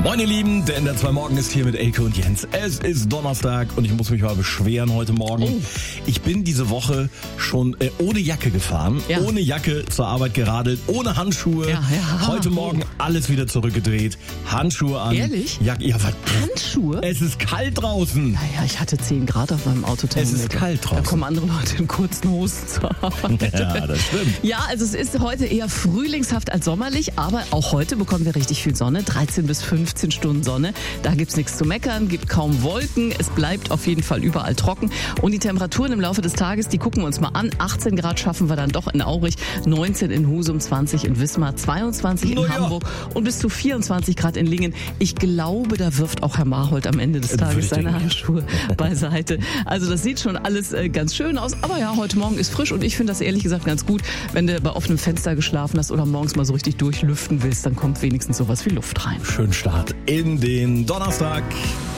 Moin ihr Lieben, der NDR 2 Morgen ist hier mit Elke und Jens. Es ist Donnerstag und ich muss mich mal beschweren heute Morgen. Oh. Ich bin diese Woche schon ohne Jacke gefahren, ohne Jacke zur Arbeit geradelt, ohne Handschuhe. Ja. Heute Morgen alles wieder zurückgedreht, Handschuhe an. Ehrlich? Jacke, ja, was? Handschuhe? Es ist kalt draußen. Naja, ich hatte 10 Grad auf meinem Autothermometer. Es ist kalt draußen. Da kommen andere Leute in kurzen Hosen zur Arbeit. Ja, das stimmt. Ja, also es ist heute eher frühlingshaft als sommerlich, aber auch heute bekommen wir richtig viel Sonne, 13 bis 15 Stunden Sonne. Da gibt's nichts zu meckern, gibt kaum Wolken, es bleibt auf jeden Fall überall trocken. Und die Temperaturen im Laufe des Tages, die gucken wir uns mal an. 18 Grad schaffen wir dann doch in Aurich, 19 in Husum, 20 in Wismar, 22 in Hamburg und bis zu 24 Grad in Lingen. Ich glaube, da wirft auch Herr Marhold am Ende des Tages seine Handschuhe beiseite. Also das sieht schon alles ganz schön aus. Aber ja, heute Morgen ist frisch und ich finde das ehrlich gesagt ganz gut, wenn du bei offenem Fenster geschlafen hast oder morgens mal so richtig durchlüften willst, dann kommt wenigstens sowas wie Luft rein. Schönen Start in den Donnerstag.